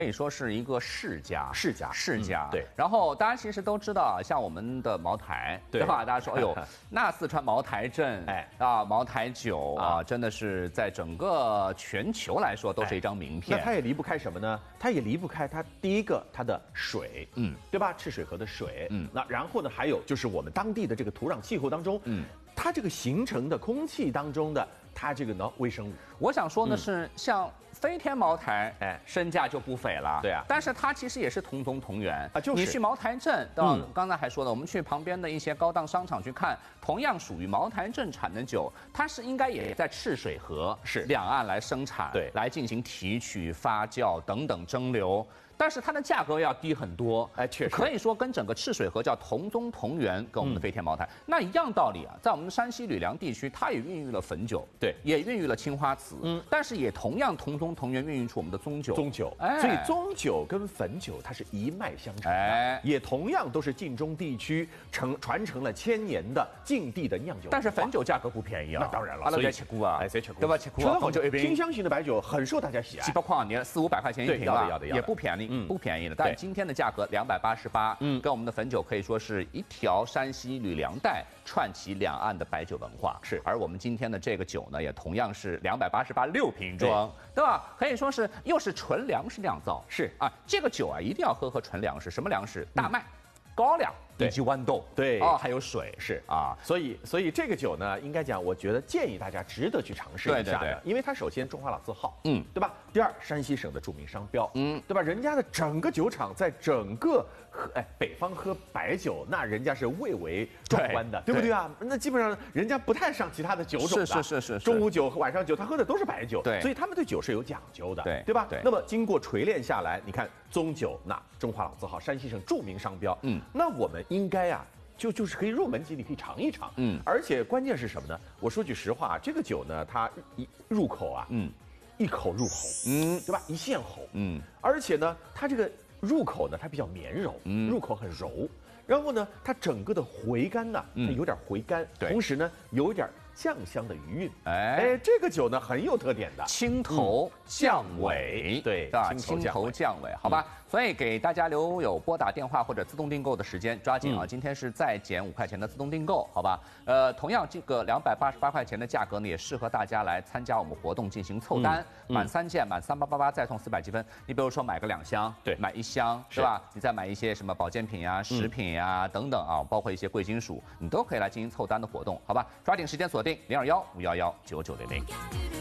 可以说是一个世家，世家。 对。 然后大家其实都知道，像我们的茅台，对吧？大家说，哎呦，那四川茅台镇，茅台酒啊，真的是在整个全球来说都是一张名片。 那它也离不开什么呢？它也离不开它第一个它的水，对吧？赤水河的水，那然后呢，还有就是我们当地的这个土壤气候当中，它这个形成的空气当中的它这个呢微生物。 我想说的是，像飞天茅台，身价就不菲了。 对啊， 但是它其实也是同宗同源啊，就是你去茅台镇，刚才还说了，我们去旁边的一些高档商场去看，同样属于茅台镇产的酒，它是应该也在赤水河两岸来生产， 对， 来进行提取、发酵等等蒸馏。但是它的价格要低很多， 确实可以说跟整个赤水河叫同宗同源，跟我们的飞天茅台那一样道理啊。在我们的山西吕梁地区，它也孕育了汾酒， 对， 也孕育了青花瓷，但是也同样同宗同源孕育出我们的宗酒。 所以宗酒跟汾酒它是一脉相承的，也同样都是晋中地区传承了1000年的晋地的酿酒。 但是汾酒价格不便宜啊， 那当然了， 所以吃苦啊，对吧？吃苦啊， 汾酒清香型的白酒很受大家喜爱 ，7、8块年400、500块钱一瓶了， 要也不便宜。不便宜的，但今天的价格288，跟我们的汾酒可以说是一条山西吕梁带串起两岸的白酒文化。而我们今天的这个酒呢，也同样是288，6瓶装，对吧？可以说是又是纯粮食酿造。这个酒啊，一定要喝纯粮食，什么粮食？大麦、高粱。以及豌豆，还有水， 所以这个酒呢，应该讲，我觉得建议大家值得去尝试一下的，因为它首先中华老字号，对吧？第二，山西省的著名商标，对吧？人家的整个酒厂在整个北方喝白酒，那人家是蔚为壮观的，对不对啊？那基本上人家不太上其他的酒种的， 是， 中午酒、晚上酒，他喝的都是白酒，所以他们对酒是有讲究的，对吧？那么经过锤炼下来，你看宗酒，那中华老字号，山西省著名商标，那我们应该啊，就是可以入门级，你可以尝一尝，而且关键是什么呢？我说句实话，这个酒呢，它一入口啊，一口入喉，对吧？一陷喉，而且呢，它这个入口呢，它比较绵柔，入口很柔，然后呢，它整个的回甘呢，它有点回甘，同时呢，有点酱香的余韵，这个酒呢很有特点的， 青头酱尾， 对啊，青头酱尾，好吧。所以给大家留有拨打电话或者自动订购的时间，抓紧啊！今天是再减5块钱的自动订购，好吧？同样这个288块钱的价格呢，也适合大家来参加我们活动进行凑单，满3件满3888再送400积分。你比如说买个2箱，买1箱，是吧？你再买一些什么保健品呀、食品呀等等啊，包括一些贵金属，你都可以来进行凑单的活动，好吧？抓紧时间锁定021-511-9900。